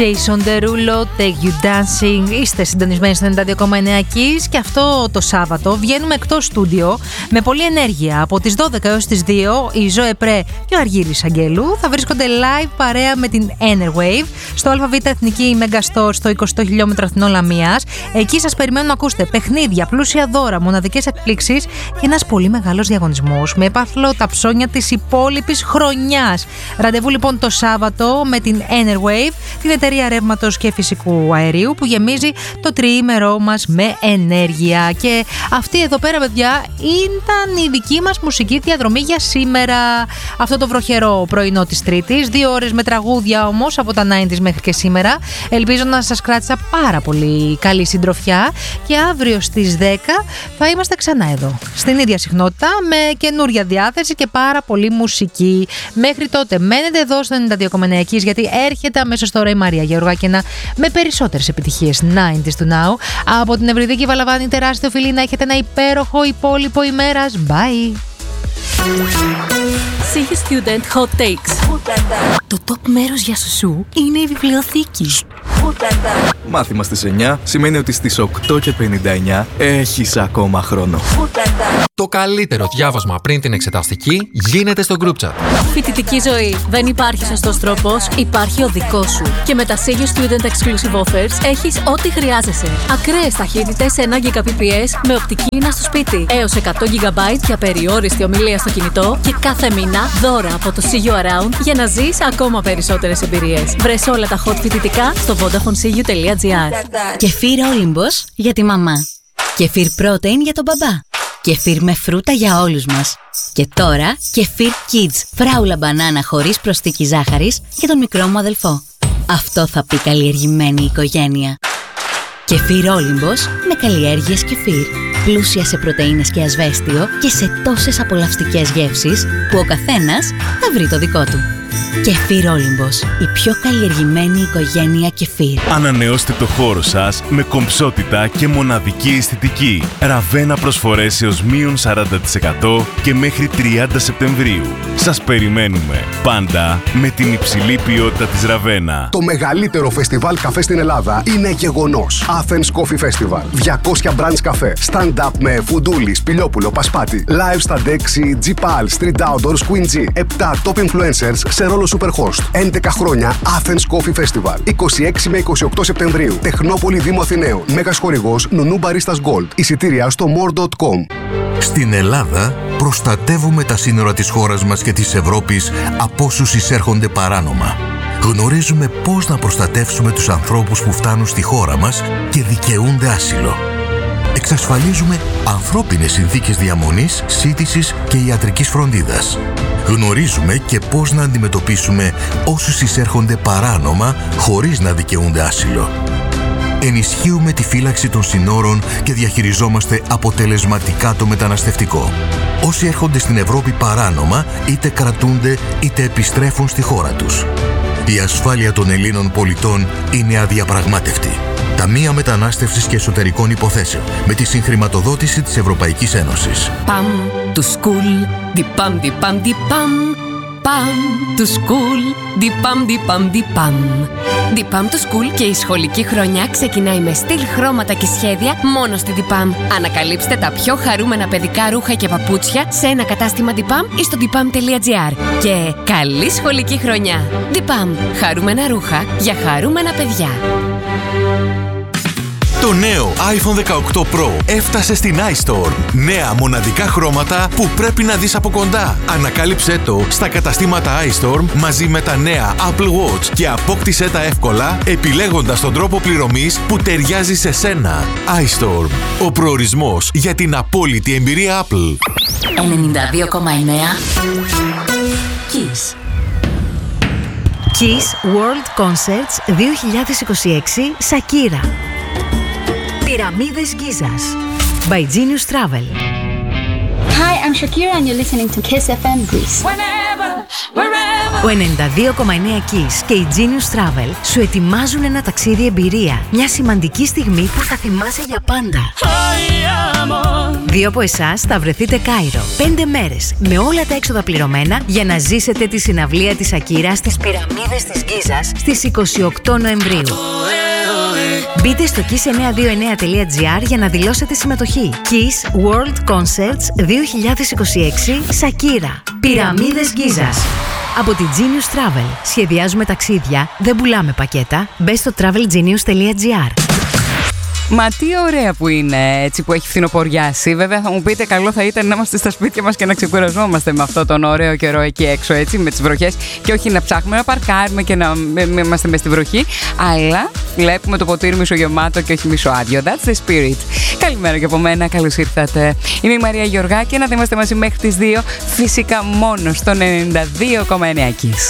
Jason Derulo, Take You Dancing. Είστε συντονισμένοι στο 92,9 Kiss και αυτό το Σάββατο βγαίνουμε εκτός στούντιο με πολλή ενέργεια. Από τις 12 έως τις 2 η Ζωέ Πρέ και ο Αργύρης Αγγέλου θα βρίσκονται live παρέα με την Enerwave στο ΑΒ Εθνική Megastore στο 20 χιλιόμετρο Αθηνών Λαμίας. Εκεί σας περιμένουν να ακούσετε παιχνίδια, πλούσια δώρα, μοναδικές εκπλήξεις και ένας πολύ μεγάλος διαγωνισμός με επάθλο τα ψώνια της υπόλοιπης χρονιάς. Ραντεβού λοιπόν το Σάββατο με την Enerwave, την εταιρεία ρεύματος και φυσικού αερίου που γεμίζει το τριήμερό μας με ενέργεια. Και αυτή εδώ πέρα, παιδιά, ήταν η δική μας μουσική διαδρομή για σήμερα. Αυτό το βροχερό πρωινό της Τρίτης. 2 ώρες με τραγούδια όμως από τα 90's μέχρι και σήμερα. Ελπίζω να σας κράτησα πάρα πολύ καλή συντροφιά και αύριο στις 10 θα είμαστε ξανά εδώ στην ίδια συχνότητα με καινούρια διάθεση και πάρα πολύ μουσική. Μέχρι τότε μένετε εδώ στο 92,9 Kiss γιατί έρχεται αμέσως τώρα η Μαρία Γεωργάκηνα με περισσότερες επιτυχίες 90's to now. Από την Ευρυδίκη Βαλαβάνη, τεράστιο φιλί, να έχετε ένα υπέροχο υπόλοιπο ημέρας. Bye! CU Student Hot Takes. Το top μέρος για σουσού είναι η βιβλιοθήκη. Μάθημα στις 9 σημαίνει ότι στις 8:59 έχεις ακόμα χρόνο. Το καλύτερο διάβασμα πριν την εξεταστική γίνεται στο group chat. Φοιτητική ζωή. Δεν υπάρχει σωστός τρόπος, υπάρχει ο δικός σου. Και με τα CU Student Exclusive Offers έχεις ό,τι χρειάζεσαι. Ακραίες ταχύτητες 1 Gbps με οπτική ίνα στο σπίτι. Έως 100 GB για περιόριστη ομιλία στο κινητό και κάθε μήνα δώρα από το CU Around για να ζεις ακόμα περισσότερες εμπειρίες. Βρες όλα τα hot φοιτητικά στο vodafonesiu.gr. Κεφίρ Όλυμπος για τη μαμά. Κεφίρ Protein για τον μπαμπά. Κεφίρ με φρούτα για όλους μας. Και τώρα Κεφίρ Kids, φράουλα μπανάνα χωρίς προσθήκη ζάχαρης για τον μικρό μου αδελφό. Αυτό θα πει καλλιεργημένη οικογένεια. Κεφίρ Όλυμπος με καλλιέργειες κεφίρ. Πλούσια σε πρωτεΐνες και ασβέστιο και σε τόσες απολαυστικές γεύσεις που ο καθένας θα βρει το δικό του. Κεφίρ Όλυμπος, η πιο καλλιεργημένη οικογένεια κεφίρ. Ανανεώστε το χώρο σας με κομψότητα και μοναδική αισθητική. Ραβένα προσφορές έως μείον 40% και μέχρι 30 Σεπτεμβρίου. Σας περιμένουμε πάντα με την υψηλή ποιότητα της Ραβένα. Το μεγαλύτερο φεστιβάλ καφέ στην Ελλάδα είναι γεγονός. Athens Coffee Festival. 200 brands καφέ. Stand-up με Φουντούλη, Σπηλιόπουλο, Πασπάτη. Live στα Dexy, G-Pal, Street Outdoors, Queen G. 7 top influencers σε ρόλο Superhost. 11 χρόνια Athens Coffee Festival. 26 με 28 Σεπτεμβρίου. Τεχνόπολη Δήμου Αθηναίων. Μέγας χορηγός Νουνού Μπαρίστας Gold. Εισιτήρια στο more.com. Στην Ελλάδα προστατεύουμε τα σύνορα της χώρας μας και της Ευρώπης από όσους εισέρχονται παράνομα. Γνωρίζουμε πώς να προστατεύσουμε τους ανθρώπους που φτάνουν στη χώρα μας και δικαιούνται άσυλο. Εξασφαλίζουμε ανθρώπινες συνθήκες διαμονής, σύντησης και ιατρικής φροντίδας. Γνωρίζουμε και πώς να αντιμετωπίσουμε όσους εισέρχονται παράνομα χωρίς να δικαιούνται άσυλο. Ενισχύουμε τη φύλαξη των συνόρων και διαχειριζόμαστε αποτελεσματικά το μεταναστευτικό. Όσοι έρχονται στην Ευρώπη παράνομα είτε κρατούνται είτε επιστρέφουν στη χώρα τους. Η ασφάλεια των Ελλήνων πολιτών είναι αδιαπραγμάτευτη. Ταμεία Μετανάστευσης και Εσωτερικών Υποθέσεων με τη συγχρηματοδότηση της Ευρωπαϊκής Ένωσης. Παμ του σκουλ, διπαμ, διπαμ, διπαμ. Παμ του σκουλ, διπαμ, διπαμ, διπαμ. Διπαμ του σκουλ και η σχολική χρονιά ξεκινάει με στυλ, χρώματα και σχέδια μόνο στη Διπαμ. Ανακαλύψτε τα πιο χαρούμενα παιδικά ρούχα και παπούτσια σε ένα κατάστημα Διπαμ ή στο dipam.gr. Και καλή σχολική χρονιά! Διπαμ. Χαρούμενα ρούχα για χαρούμενα παιδιά. Το νέο iPhone 18 Pro έφτασε στην iStore. Νέα μοναδικά χρώματα που πρέπει να δεις από κοντά. Ανακάλυψέ το στα καταστήματα iStore μαζί με τα νέα Apple Watch και απόκτησέ τα εύκολα επιλέγοντας τον τρόπο πληρωμής που ταιριάζει σε σένα. iStore. Ο προορισμός για την απόλυτη εμπειρία Apple. 92,9 Kiss. Kiss World Concerts 2026 Shakira. Πυραμίδες Γκίζας by Genius Travel. Hi, I'm Shakira and you're listening to Kiss FM Greece. Whenever, wherever Ο 92,9 Kiss και η Genius Travel σου ετοιμάζουν ένα ταξίδι εμπειρία. Μια σημαντική στιγμή που θα θυμάσαι για πάντα. Δύο από εσάς θα βρεθείτε Κάιρο. 5 μέρες με όλα τα έξοδα πληρωμένα για να ζήσετε τη συναυλία της Ακύρα στις Πυραμίδες της Γκίζας στις 28 Νοεμβρίου. Μπείτε στο kiss929.gr για να δηλώσετε συμμετοχή. Kiss World Concerts 2026 Σακύρα. Πυραμίδες Γκίζας. Από τη Genius Travel. Σχεδιάζουμε ταξίδια, δεν πουλάμε πακέτα. Μπες στο travelgenius.gr. Μα τι ωραία που είναι έτσι που έχει φθινοποριάσει. Βέβαια θα μου πείτε καλό θα ήταν να είμαστε στα σπίτια μας και να ξεκουραζόμαστε με αυτό τον ωραίο καιρό εκεί έξω έτσι με τις βροχές και όχι να ψάχνουμε να παρκάρουμε και να είμαστε μες στη βροχή, αλλά βλέπουμε το ποτήρι μισογεμάτο και όχι μισοάδιο. That's the spirit. Καλημέρα και από μένα, καλώς ήρθατε. Είμαι η Μαρία Γεωργάκη, να είμαστε μαζί μέχρι τις 2, φυσικά μόνο στο 92,9 Kiss.